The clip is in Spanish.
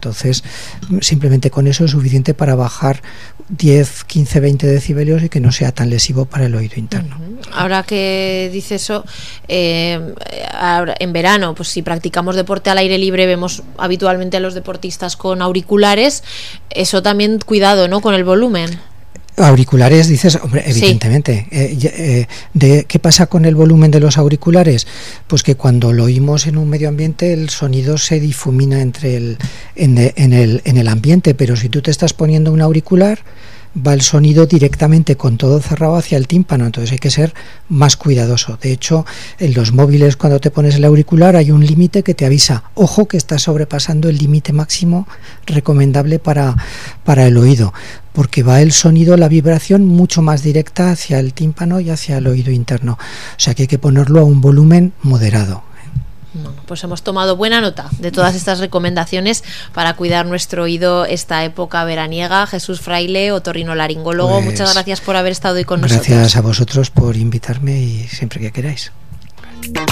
Entonces, simplemente con eso es suficiente para bajar 10, 15, 20 decibelios y que no sea tan lesivo para el oído interno. Ahora que dice eso, ahora, en verano, pues si practicamos deporte al aire libre, vemos habitualmente a los deportistas con auriculares. Eso también, cuidado, ¿no?, con el volumen. Auriculares, dices, hombre, evidentemente. Sí. ¿Qué pasa con el volumen de los auriculares? Pues que cuando lo oímos en un medio ambiente, el sonido se difumina en el ambiente, pero si tú te estás poniendo un auricular, va el sonido directamente con todo cerrado hacia el tímpano, entonces hay que ser más cuidadoso. De hecho, en los móviles, cuando te pones el auricular, hay un límite que te avisa, ojo que estás sobrepasando el límite máximo recomendable para el oído, porque va el sonido, la vibración mucho más directa hacia el tímpano y hacia el oído interno, o sea que hay que ponerlo a un volumen moderado. Bueno, pues hemos tomado buena nota de todas estas recomendaciones para cuidar nuestro oído esta época veraniega. Jesús Fraile, otorrinolaringólogo, pues, muchas gracias por haber estado hoy con nosotros. Gracias a vosotros por invitarme y siempre que queráis.